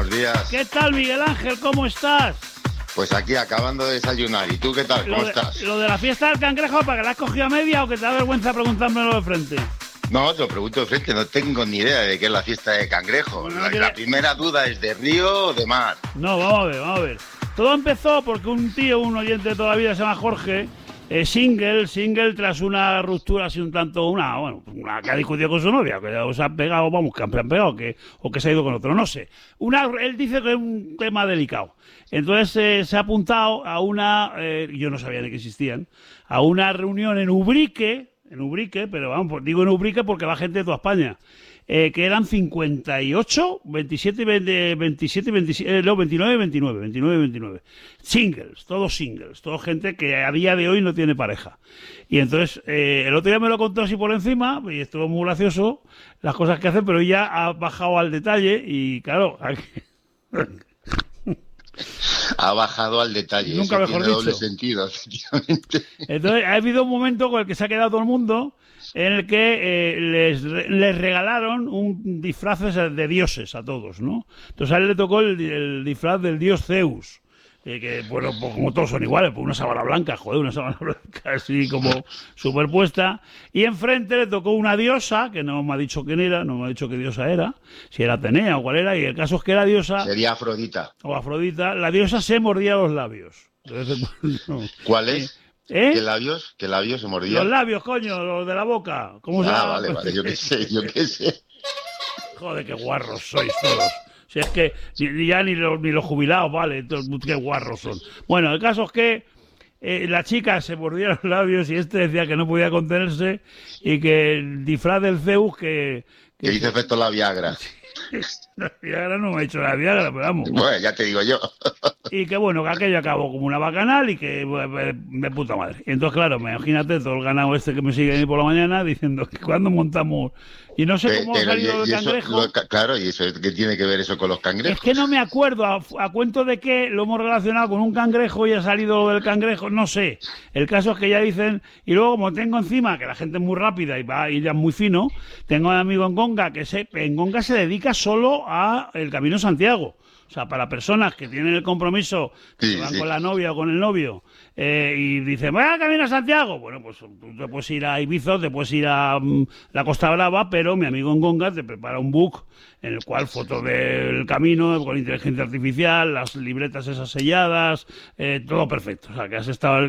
buenos días. ¿Qué tal, Miguel Ángel? ¿Cómo estás? Pues aquí acabando de desayunar. ¿Y tú qué tal? ¿Cómo estás? Lo de la fiesta del cangrejo, ¿para que la has cogido a media o que te da vergüenza preguntármelo de frente? No, te lo pregunto de frente, no tengo ni idea de qué es la fiesta de cangrejo. Bueno, La primera duda es de río o de mar. No, vamos a ver. Todo empezó porque un tío, un oyente de toda la vida, se llama Jorge, single, tras una ruptura así un tanto, una que ha discutido con su novia, que os ha pegado, vamos, que han pegado, o que se ha ido con otro, no sé. Él dice que es un tema delicado. Entonces se ha apuntado a una, yo no sabía ni que existían, a una reunión en Ubrique, pero vamos, pues digo en Ubrique porque va gente de toda España. Que eran 58, 27, 27, no, 29. Singles, toda gente que a día de hoy no tiene pareja. Y entonces, el otro día me lo contó así por encima, y estuvo muy gracioso las cosas que hace, pero ya ha bajado al detalle, y claro, ha bajado al detalle. Nunca eso mejor tiene dicho. doble sentido, efectivamente. Entonces, ha habido un momento con el que se ha quedado todo el mundo, en el que les regalaron un disfraz de dioses a todos, ¿no? Entonces a él le tocó el disfraz del dios Zeus, que bueno, pues como todos son iguales, pues una sábana blanca, una sábana blanca así como superpuesta, y enfrente le tocó una diosa, que no me ha dicho quién era, no me ha dicho qué diosa era, si era Atenea o cuál era, y el caso es que la diosa... Sería Afrodita. O Afrodita, la diosa se mordía los labios. Entonces, no. ¿Cuál es? ¿Eh? ¿Qué labios se mordían? Los labios, coño, los de la boca. ¿Cómo se llama? Vale, yo qué sé. Joder, qué guarros sois todos. Si es que ya ni los jubilados, vale, qué guarros son. Bueno, el caso es que la chica se mordía los labios y decía que no podía contenerse y que el disfraz del Zeus que hizo efecto la Viagra. La Viagra no me ha hecho la Viagra, pero vamos. Bueno, ya te digo yo. Y que bueno, que aquello acabó como una bacanal y que de puta madre. Y entonces, claro, imagínate todo el ganado que me sigue ahí por la mañana diciendo que cuando montamos... Y no sé cómo ha salido el cangrejo. Claro, ¿y eso qué tiene que ver eso con los cangrejos? Es que no me acuerdo a cuento de qué lo hemos relacionado con un cangrejo y ha salido lo del cangrejo, no sé. El caso es que ya dicen, y luego como tengo encima, que la gente es muy rápida y va y ya muy fino, tengo un amigo en Conga que en Conga se dedica solo a el Camino de Santiago. O sea, para personas que tienen el compromiso, que van con la novia o con el novio, y dicen, voy al Camino a Santiago. Bueno, pues tú te puedes ir a Ibiza, te puedes ir a la Costa Brava, pero mi amigo en Conga te prepara un book en el cual fotos del camino con inteligencia artificial, las libretas esas selladas, todo perfecto. O sea, que has estado,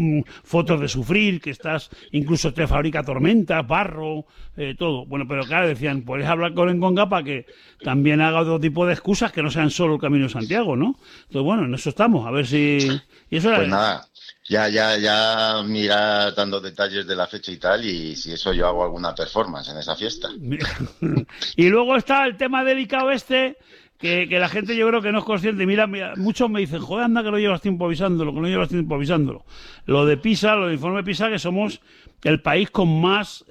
fotos de sufrir, que estás, incluso te fabrica tormentas, barro, todo. Bueno, pero claro, decían, puedes hablar con el Conga para que también haga otro tipo de excusas que no sean solo el Camino de Santiago, ¿no? Entonces, bueno, en eso estamos, a ver si... Y eso pues nada, ya mira dando detalles de la fecha y tal, y si eso yo hago alguna performance en esa fiesta. Y luego está el tema delicado que la gente yo creo que no es consciente. Mira, muchos me dicen, joder, anda que no llevas tiempo avisándolo, Lo de PISA, lo de informe PISA, que somos el país con más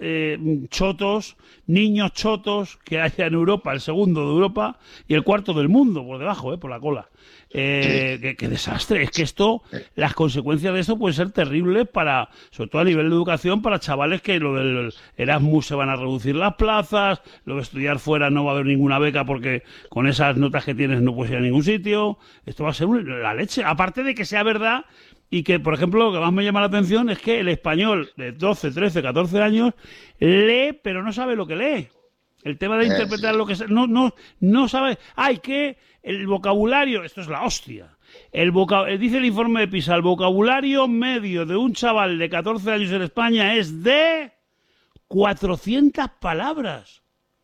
niños chotos que haya en Europa, el segundo de Europa y el cuarto del mundo, por debajo, por la cola. Qué desastre. Es que las consecuencias de esto pueden ser terribles sobre todo a nivel de educación, para chavales que lo del Erasmus se van a reducir las plazas, lo de estudiar fuera no va a haber ninguna beca porque con esas notas que tienes no puedes ir a ningún sitio. Esto va a ser la leche. Aparte de que sea verdad y que, por ejemplo, lo que más me llama la atención es que el español de 12, 13, 14 años lee, pero no sabe lo que lee. El tema de interpretar lo que... No sabe... que el vocabulario... Esto es la hostia. Dice el informe de PISA, el vocabulario medio de un chaval de 14 años en España es de 400 palabras.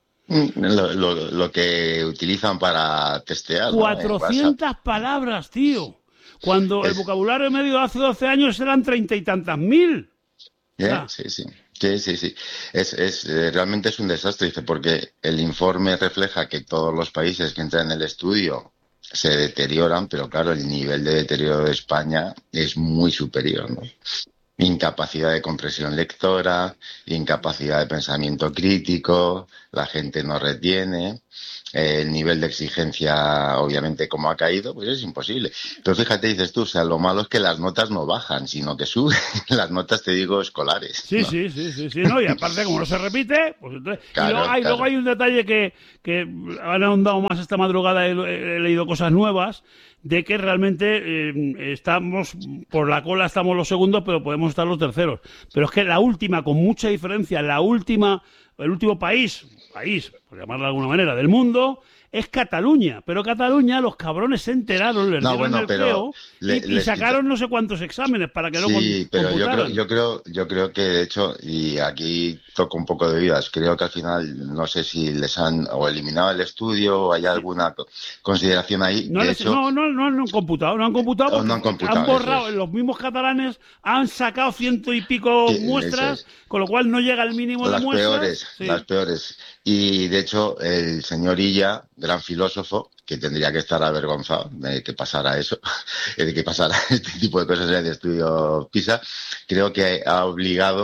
Lo que utilizan para testear. 400 palabras, tío. Cuando el vocabulario medio de hace 12 años eran 30 y tantas mil. Sí. Realmente es un desastre, dice, porque el informe refleja que todos los países que entran en el estudio se deterioran, pero claro, el nivel de deterioro de España es muy superior, ¿no? Incapacidad de comprensión lectora, incapacidad de pensamiento crítico, la gente no retiene. el nivel de exigencia, obviamente, como ha caído, pues es imposible. Pero fíjate, dices tú, o sea, lo malo es que las notas no bajan, sino que suben las notas, te digo, escolares, Sí, ¿no? sí, no, y aparte como no se repite, pues entonces... Claro, Luego claro. hay un detalle que han ahondado más esta madrugada, he leído cosas nuevas, de que realmente estamos, por la cola estamos los segundos, pero podemos estar los terceros. Pero es que la última, con mucha diferencia, el último país, por llamarlo de alguna manera, del mundo, es Cataluña. Pero Cataluña, los cabrones se enteraron, les No, dieron bueno, el pero creo y les quita. sacaron no sé cuántos exámenes para que no Sí, pero computaran. yo creo que de hecho, y aquí toco un poco de vidas, creo que al final, no sé si les han o eliminado el estudio o hay Sí. alguna consideración ahí. De hecho, No han computado, no han computado o no porque han han computado, eso borrado, es. los mismos catalanes han sacado ciento y pico Eso muestras, es. con lo cual no llega al mínimo de Las muestras. peores, las Sí. peores. Y de hecho, el señor Illa, gran filósofo, que tendría que estar avergonzado de que pasara eso, de que pasara este tipo de cosas en el estudio PISA, creo que ha obligado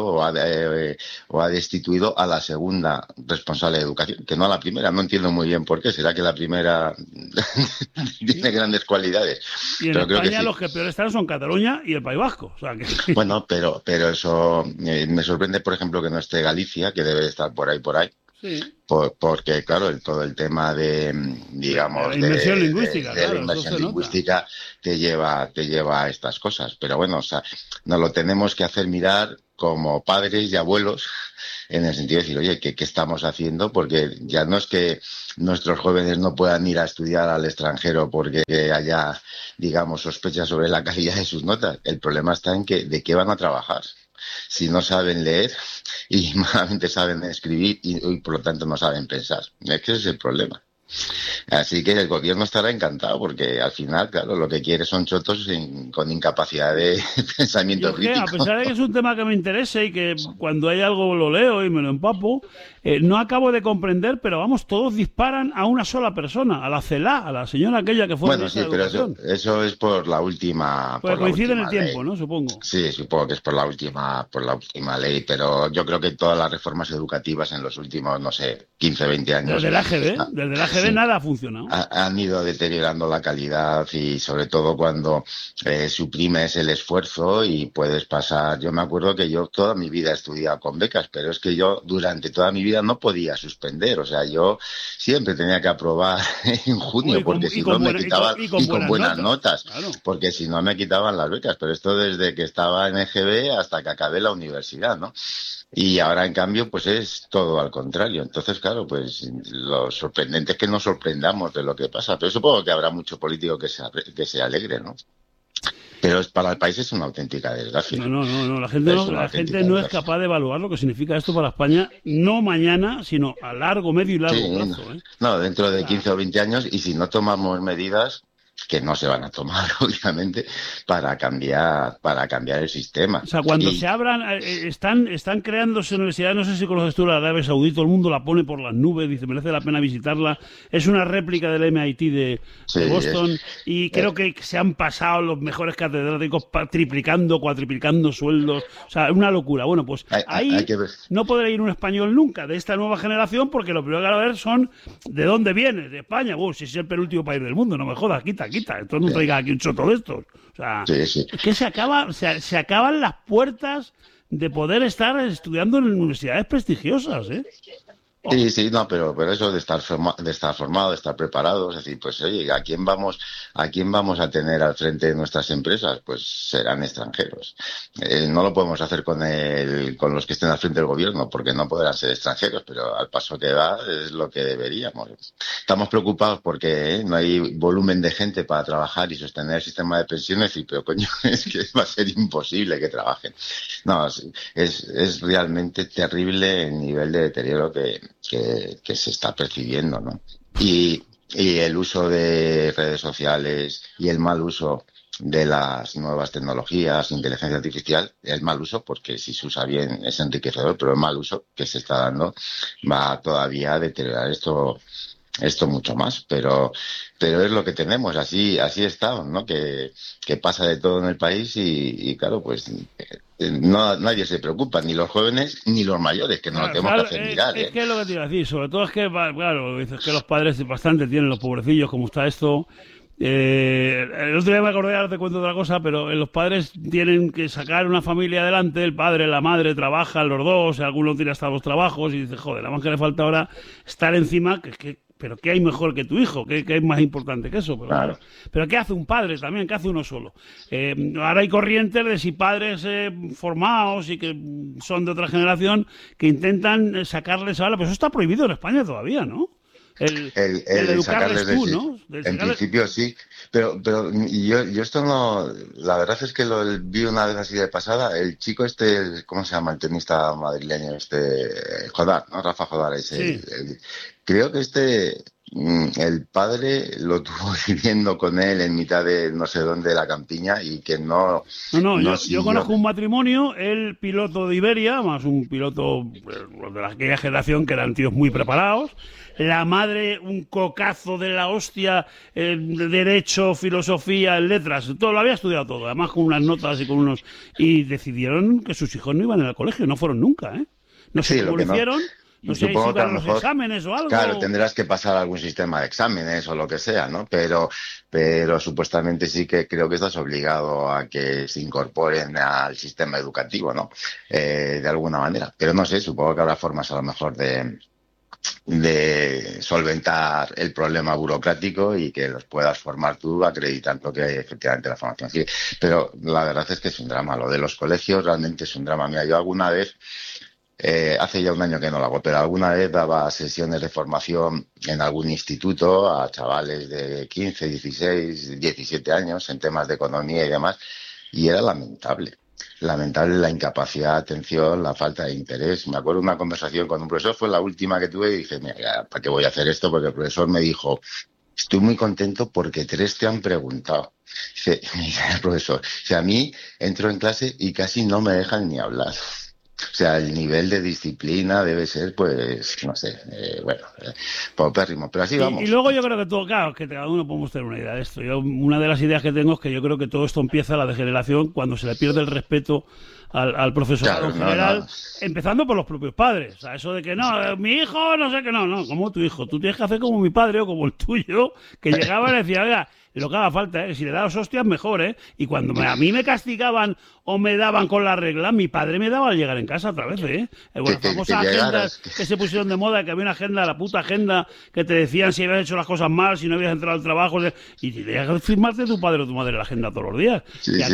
o ha destituido a la segunda responsable de educación, que no a la primera. No entiendo muy bien por qué. ¿Será que la primera tiene Y, grandes cualidades? y en Pero creo que España sí. los que peor están son Cataluña y el País Vasco. O sea que Bueno, pero eso me sorprende, por ejemplo, que no esté Galicia, que debe estar por ahí, sí, porque, claro, todo el tema de, de la digamos, inmersión lingüística, de la claro, eso inversión se nota. lingüística te lleva a estas cosas. Pero bueno, o sea, nos lo tenemos que hacer mirar como padres y abuelos en el sentido de decir, oye, ¿qué estamos haciendo? Porque ya no es que nuestros jóvenes no puedan ir a estudiar al extranjero porque haya, digamos, sospechas sobre la calidad de sus notas. El problema está en que de qué van a trabajar si no saben leer y malamente saben escribir y por lo tanto no saben pensar. Es que ese es el problema. Así que el gobierno estará encantado porque al final, claro, lo que quiere son chotos con incapacidad de Yo pensamiento es que, a crítico. pesar de que es un tema que me interese y que cuando hay algo lo leo y me lo empapo, no acabo de comprender, pero vamos, todos disparan a una sola persona, a la CELA, a la señora aquella que fue Bueno, ministra sí, de pero Educación. eso es Pues por la coincide en el última tiempo, ley. ¿no? Supongo. Sí, supongo que es por la última ley, pero yo creo que todas las reformas educativas en los últimos, no sé, 15, 20 años, Desde el AGB sí, nada ha funcionado. han ido deteriorando la calidad y sobre todo cuando suprimes el esfuerzo y puedes pasar. Yo me acuerdo que yo toda mi vida he estudiado con becas, pero es que yo durante toda mi vida no podía suspender, o sea, yo siempre tenía que aprobar en junio porque si no me quitaban Y con y con buenas buenas notas. notas, Claro. porque si no me quitaban las becas, pero esto desde que estaba en EGB hasta que acabé la universidad, ¿no? Y ahora, en cambio, pues es todo al contrario. Entonces, claro, pues lo sorprendente es que nos sorprendamos de lo que pasa. Pero supongo que habrá mucho político que se alegre, ¿no? Pero para el país es una auténtica desgracia. No. Es una La gente auténtica no es desgracia. capaz de evaluar lo que significa esto para España, no mañana, sino a largo, medio y largo Sí, plazo, ¿eh? no, dentro O de sea, 15 o 20 años, y si no tomamos medidas, que no se van a tomar, obviamente, para cambiar el sistema. O sea, cuando Y se abran, están creándose universidades, no sé si conoces tú la Arabia Saudí, todo el mundo la pone por las nubes, dice, merece la pena visitarla. Es una réplica del MIT sí, de Boston y creo eh, que se han pasado los mejores catedráticos triplicando, cuatriplicando sueldos. O sea, una locura. Bueno, pues hay ahí que ver. no podrá ir un español nunca de esta nueva generación porque lo primero que van a ver son de dónde viene, de España. Si es el penúltimo país del mundo, no me jodas, quita. Entonces no traiga aquí un choto de estos. O sea, Sí, sí. es que se acaban las puertas de poder estar estudiando en universidades prestigiosas, ¿eh? Oh, Sí, no, pero eso de estar de estar formado, de estar preparado, es decir, pues oye, a quién vamos a tener al frente de nuestras empresas? Pues serán extranjeros. No lo podemos hacer con los que estén al frente del gobierno, porque no podrán ser extranjeros, pero al paso que va es lo que deberíamos. Estamos preocupados porque no hay volumen de gente para trabajar y sostener el sistema de pensiones, y pero coño, es que va a ser imposible que trabajen. No, es realmente terrible el nivel de deterioro que se está percibiendo, ¿no? Y el uso de redes sociales y el mal uso de las nuevas tecnologías, inteligencia artificial, el mal uso, porque si se usa bien es enriquecedor, pero el mal uso que se está dando va todavía a deteriorar esto mucho más, pero es lo que tenemos, así estamos, ¿no? Que pasa de todo en el país y claro, pues No, nadie se preocupa, ni los jóvenes ni los mayores, que nos lo tenemos que hacer mirar. Es que es lo que te iba a decir, sobre todo es que, claro, dices que los padres bastante tienen los pobrecillos, como está esto. El otro día me acordé, ahora te cuento otra cosa, pero los padres tienen que sacar una familia adelante, el padre, la madre, trabajan los dos, alguno tiene hasta dos trabajos y dice, joder, la más que le falta ahora estar encima, pero ¿qué hay mejor que tu hijo? ¿Qué hay más importante que eso? Claro. Pero ¿qué hace un padre también? ¿Qué hace uno solo? Ahora hay corrientes de si padres formados y que son de otra generación que intentan sacarles ahora, pues eso está prohibido en España todavía, ¿no? El educarles tú, ¿no? En principio sí, pero yo esto no, la verdad es que lo vi una vez así de pasada, el chico ¿cómo se llama? El tenista madrileño, Jodar, ¿no? Rafa Jodar, sí. Creo que el padre lo tuvo viviendo con él en mitad de no sé dónde de la campiña y que no yo conozco un matrimonio, el piloto de Iberia, más un piloto de aquella generación que eran tíos muy preparados, la madre un cocazo de la hostia, derecho, filosofía, letras, todo lo había estudiado todo, además con unas notas y con unos... Y decidieron que sus hijos no iban al colegio, no fueron nunca, ¿eh? No sé cómo lo hicieron... No sé si iban los exámenes o algo. Claro, tendrás que pasar algún sistema de exámenes o lo que sea, ¿no? Pero supuestamente sí que creo que estás obligado a que se incorporen al sistema educativo, ¿no? De alguna manera. Pero no sé, supongo que habrá formas a lo mejor de solventar el problema burocrático y que los puedas formar tú acreditando que efectivamente la formación sigue. Pero la verdad es que es un drama. Lo de los colegios realmente es un drama. Mira, yo alguna vez... hace ya un año que no lo hago, pero alguna vez daba sesiones de formación en algún instituto a chavales de 15, 16, 17 años en temas de economía y demás, y era lamentable la incapacidad de atención, la falta de interés. Me acuerdo de una conversación con un profesor, fue la última que tuve, y dije, mira, ¿para qué voy a hacer esto? Porque el profesor me dijo, estoy muy contento porque 3 te han preguntado. Dice, mira, profesor, a mí entro en clase y casi no me dejan ni hablar. O sea, el nivel de disciplina debe ser, pues, no sé, paupérrimo, pero así vamos. Y luego yo creo que todo, claro, que cada uno podemos tener una idea de esto. Una de las ideas que tengo es que yo creo que todo esto empieza a la degeneración cuando se le pierde el respeto al profesorado en general, empezando por los propios padres. O sea, eso de que no, mi hijo, no sé qué, no, como tu hijo. Tú tienes que hacer como mi padre o como el tuyo, que llegaba y le decía, oiga, lo que haga falta, si le das hostias, mejor, ¿eh? Y cuando a mí me castigaban o me daban con la regla, mi padre me daba al llegar en casa otra vez, ¿eh? Las famosas agendas que se pusieron de moda, que había una agenda, la puta agenda, que te decían si habías hecho las cosas mal, si no habías entrado al trabajo, y tenías que firmarte tu padre o tu madre la agenda todos los días.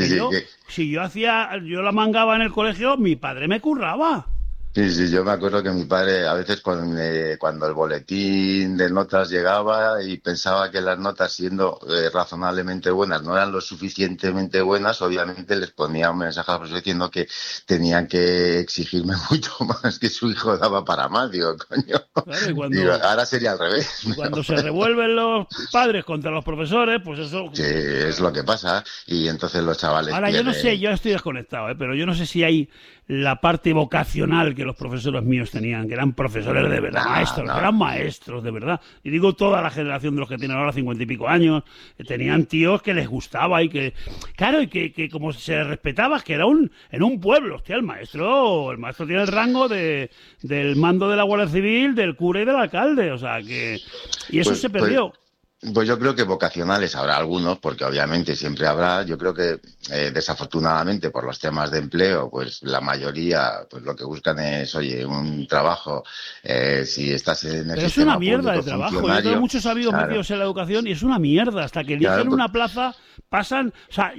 Si yo la mangaba en el colegio, mi padre me curraba. Sí, yo me acuerdo que mi padre a veces cuando el boletín de notas llegaba y pensaba que las notas siendo razonablemente buenas no eran lo suficientemente buenas, obviamente les ponía un mensaje a la profesora diciendo que tenían que exigirme mucho más, que su hijo daba para más. Digo, coño, claro, ahora sería al revés. Y cuando se revuelven los padres contra los profesores, pues eso... Sí, es lo que pasa, y entonces los chavales... Ahora, yo no sé, yo estoy desconectado, pero yo no sé si hay la parte vocacional que los profesores míos tenían, que eran profesores de verdad, eran maestros de verdad. Y digo toda la generación de los que tienen ahora 50 y pico años, tenían tíos que les gustaba y que, claro, y que como se respetaba, que era en un pueblo, hostia, el maestro tiene el rango del mando de la Guardia Civil, del cura y del alcalde, o sea que... Y eso se perdió. Pues yo creo que vocacionales habrá algunos, porque obviamente siempre habrá. Yo creo que desafortunadamente por los temas de empleo, pues la mayoría pues lo que buscan es, oye, un trabajo. Si estás en el Pero es una mierda de trabajo. Yo tengo muchos amigos metidos en la educación y es una mierda. Hasta que eligen una plaza, pasan... O sea,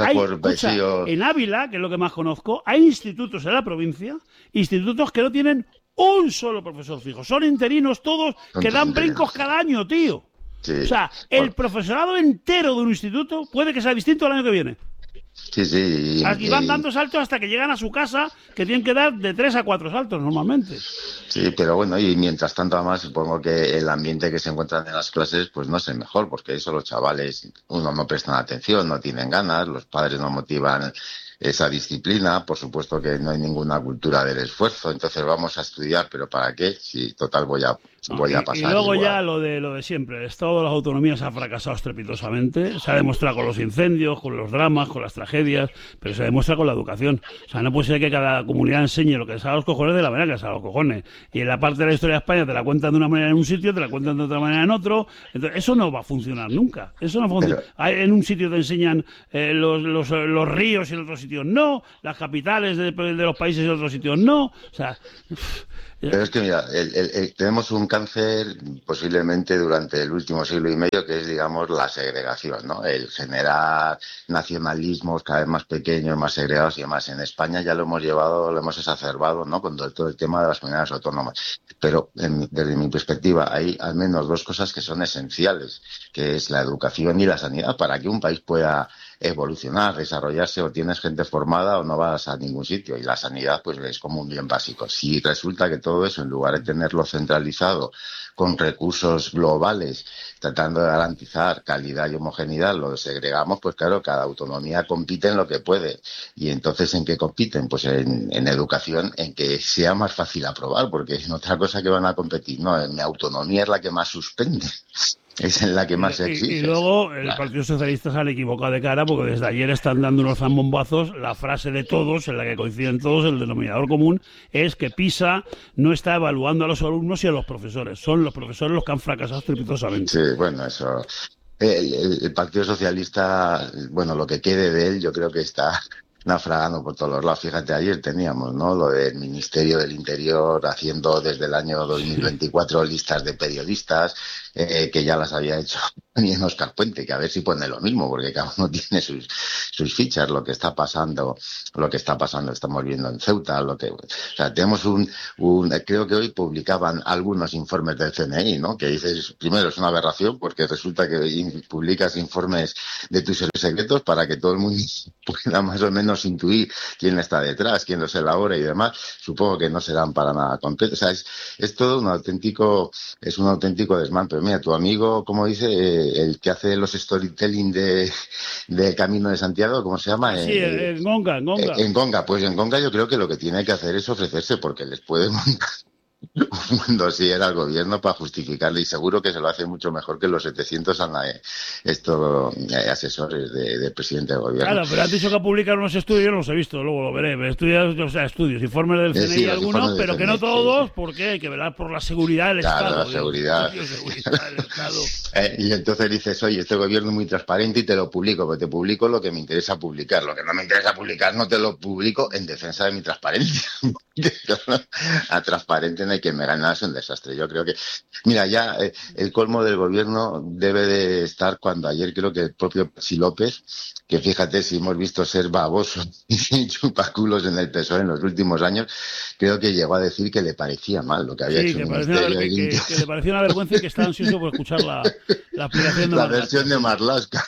en Ávila, que es lo que más conozco, hay institutos en la provincia, institutos que no tienen un solo profesor fijo. Son interinos todos que dan brincos cada año, tío. Sí. O sea, el profesorado entero de un instituto puede que sea distinto el año que viene. Sí. Aquí van dando saltos hasta que llegan a su casa, que tienen que dar de 3 a 4 saltos normalmente. Sí, pero bueno, y mientras tanto además supongo que el ambiente que se encuentran en las clases pues no es el mejor, porque eso los chavales, uno, no prestan atención, no tienen ganas, los padres no motivan esa disciplina. Por supuesto que no hay ninguna cultura del esfuerzo, entonces vamos a estudiar, pero ¿para qué? Si total voy a Y pasar luego igual. ya lo de siempre. El Estado de las autonomías ha fracasado estrepitosamente. Se ha demostrado con los incendios, con los dramas, con las tragedias, pero se demuestra con la educación. O sea, no puede ser que cada comunidad enseñe lo que les a los cojones de la manera que les a los cojones. Y en la parte de la historia de España te la cuentan de una manera en un sitio, te la cuentan de otra manera en otro. Entonces, eso no va a funcionar nunca. Eso no funciona. Pero, En un sitio te enseñan los ríos y en otros sitios no. Las capitales de los países y en otros sitios no. O sea... Pero es que mira, tenemos un cáncer posiblemente durante el último siglo y medio que es, digamos, la segregación, ¿no? El generar nacionalismos cada vez más pequeños, más segregados y demás. En España ya lo hemos llevado, lo hemos exacerbado, ¿no? Con todo el tema de las comunidades autónomas. Pero desde mi perspectiva hay al menos dos cosas que son esenciales, que es la educación y la sanidad, para que un país pueda evolucionar, desarrollarse. O tienes gente formada o no vas a ningún sitio. Y la sanidad, pues es como un bien básico. Si resulta que todo eso, en lugar de tenerlo centralizado con recursos globales, tratando de garantizar calidad y homogeneidad, lo segregamos, pues claro, cada autonomía compite en lo que puede. Y entonces, ¿en qué compiten? Pues en educación, en que sea más fácil aprobar, porque es otra cosa que van a competir. No, en mi autonomía es la que más suspende. Es en la que más se exige. Y luego el Partido Socialista se han equivocado de cara porque desde ayer están dando unos zambombazos. La frase de todos, en la que coinciden todos, el denominador común, es que PISA no está evaluando a los alumnos y a los profesores. Son los profesores los que han fracasado estrepitosamente. Sí, bueno, eso... El Partido Socialista, bueno, lo que quede de él, yo creo que está naufragando por todos los lados. Fíjate, ayer teníamos, ¿no?, lo del Ministerio del Interior haciendo desde el año 2024 listas de periodistas, que ya las había hecho también Óscar Puente, que a ver si pone lo mismo, porque cada uno tiene sus fichas. Lo que está pasando, estamos viendo en Ceuta, o sea, tenemos creo que hoy publicaban algunos informes del CNI, ¿no?, que dices, primero es una aberración, porque resulta que publicas informes de tus secretos para que todo el mundo pueda más o menos intuir quién está detrás, quién los elabora y demás. Supongo que no serán para nada completos. O sea, es todo un auténtico desmán. Pero mira, tu amigo, como dice, el que hace los storytelling de Camino de Santiago, ¿cómo se llama? Sí, en Gonga. En Gonga, pues en Gonga yo creo que lo que tiene que hacer es ofrecerse, porque les puede montar un dossier al gobierno para justificarle, y seguro que se lo hace mucho mejor que los 700 asesores del presidente del gobierno. Claro, pero has dicho que publican unos estudios, no los he visto, luego lo veré. Estudios, informes del CNI Sí, algunos, pero que no todos, sí. porque hay que velar por la seguridad del Claro, Estado. la seguridad. Seguridad del Estado. Y entonces dices, oye, este gobierno es muy transparente y te lo publico, porque te publico lo que me interesa publicar. Lo que no me interesa publicar no te lo publico en defensa de mi transparencia. A transparente no hay que me ganar, es un desastre. Yo creo que, mira, ya el colmo del gobierno debe de estar cuando ayer creo que el propio Patxi López, que fíjate si hemos visto ser baboso y chupaculos en el PSOE en los últimos años, creo que llegó a decir que le parecía mal lo que había hecho el Ministerio del Interior. Que le parecía una vergüenza y que estaba ansioso por escuchar la aplicación de la Marlaska. versión de Marlaska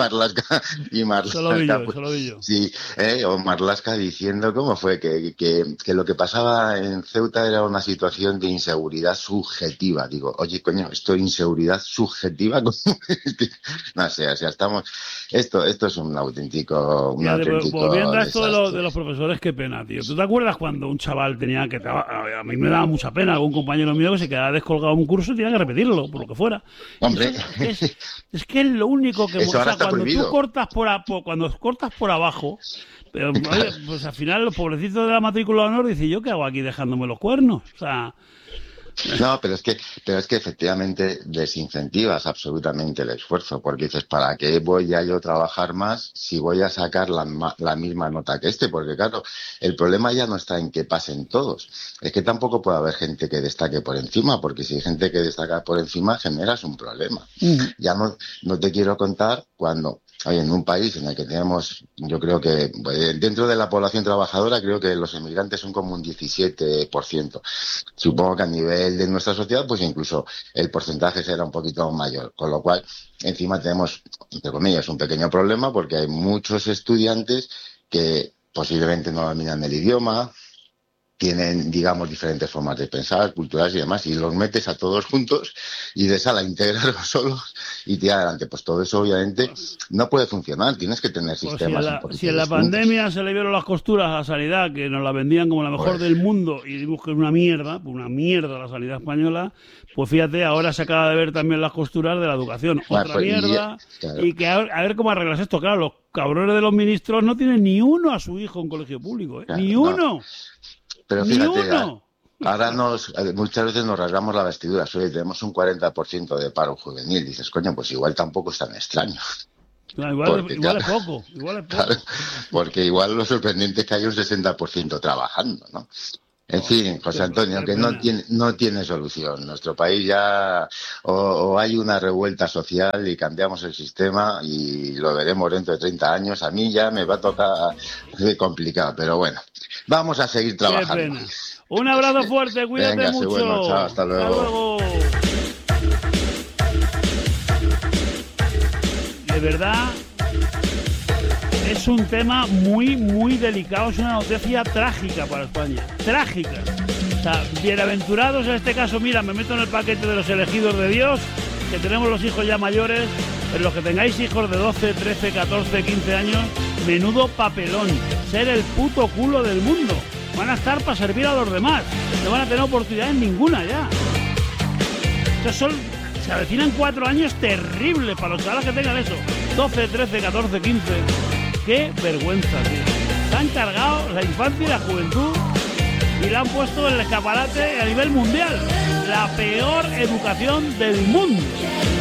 y Marlaska Solo vi yo. Sí, o Marlaska diciendo cómo fue que lo que pasaba en Ceuta era una situación de inseguridad subjetiva. Digo, oye, coño, esto es inseguridad subjetiva. No sé, o sea, esto es un auténtico volviendo a esto desastre. de los profesores, qué pena, tío. ¿Tú te acuerdas cuando un chaval tenía que a mí me daba mucha pena, algún compañero mío que se quedaba descolgado en un curso y tenía que repetirlo, por lo que fuera? Hombre, es que es lo único que... Eso ahora está cuando prohibido. tú cuando cortas por abajo, pero, oye, pues al final los pobrecitos de la matrícula de honor dicen, ¿yo qué hago aquí dejándome los cuernos? O sea... No, pero es que efectivamente desincentivas absolutamente el esfuerzo, porque dices, ¿para qué voy a yo trabajar más si voy a sacar la misma nota que este? Porque claro, el problema ya no está en que pasen todos, es que tampoco puede haber gente que destaque por encima, porque si hay gente que destaca por encima generas un problema. Ya no te quiero contar cuando... Oye, en un país en el que tenemos, yo creo que dentro de la población trabajadora, creo que los emigrantes son como un 17%. Supongo que a nivel de nuestra sociedad, pues incluso el porcentaje será un poquito mayor. Con lo cual, encima tenemos, entre comillas, un pequeño problema, porque hay muchos estudiantes que posiblemente no dominan el idioma, tienen, digamos, diferentes formas de pensar, culturales y demás, y los metes a todos juntos y de sala integrarlos solos y tirar adelante. Pues todo eso, obviamente, no puede funcionar. Tienes que tener sistemas. Si en la pandemia se le vieron las costuras a la sanidad, que nos la vendían como la mejor del mundo, y dimos que es una mierda la sanidad española, pues fíjate, ahora se acaba de ver también las costuras de la educación. Otra mierda. Claro. Y que a ver cómo arreglas esto. Claro, los cabrones de los ministros no tienen ni uno a su hijo en colegio público, ¿eh? Claro, ¡Ni uno! No. Pero fíjate, ahora muchas veces nos rasgamos la vestidura. Oye, tenemos un 40% de paro juvenil. Dices, coño, pues igual tampoco es tan extraño. No, igual es poco. Claro, porque igual lo sorprendente es que hay un 60% trabajando, ¿no? En fin, José Antonio, que no tiene solución. Nuestro país ya o hay una revuelta social y cambiamos el sistema y lo veremos dentro de 30 años. A mí ya me va a tocar complicado, pero bueno, vamos a seguir trabajando. Qué pena. Un abrazo fuerte, cuídate mucho. Bueno, chao, hasta luego. De verdad, es un tema muy, muy delicado. Es una noticia trágica para España. Trágica. O sea, bienaventurados en este caso. Mira, me meto en el paquete de los elegidos de Dios, que tenemos los hijos ya mayores. Pero los que tengáis hijos de 12, 13, 14, 15 años, menudo papelón. Ser el puto culo del mundo. Van a estar para servir a los demás. No van a tener oportunidades ninguna ya. Se avecinan 4 años terribles para los chavales que tengan eso. 12, 13, 14, 15. ¡Qué vergüenza, tío! Se han cargado la infancia y la juventud y la han puesto en el escaparate a nivel mundial. La peor educación del mundo.